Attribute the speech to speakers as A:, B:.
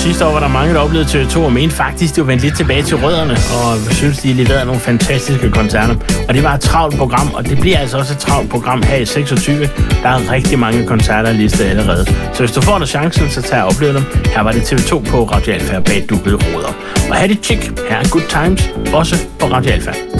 A: sidste år var der mange, der oplevede TV2 og mente faktisk, det var vendt lidt tilbage til rødderne, og synes, de leverede nogle fantastiske koncerter. Og det var et travlt program, og det bliver altså også et travlt program her i 26. Der er rigtig mange koncerter listet allerede. Så hvis du får dig chancen, så tag og opleve dem. Her var det TV2 på Radio Alfa bag dubbede ruder. Og have det chic. Her er Good Times, også på Radio Alfa.